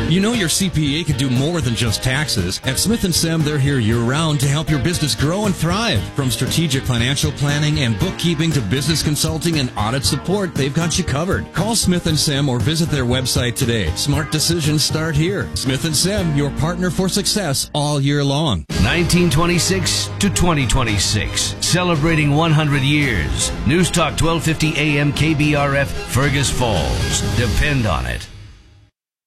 You know your CPA could do more than just taxes. At Smith & Sem, they're here year-round to help your business grow and thrive. From strategic financial planning and bookkeeping to business consulting and audit support, they've got you covered. Call Smith & Sem or visit their website today. Smart decisions start here. Smith & Sem, your partner for success all year long. 1926 to 2026, celebrating 100 years. News Talk 1250 AM KBRF, Fergus Falls. Depend on it.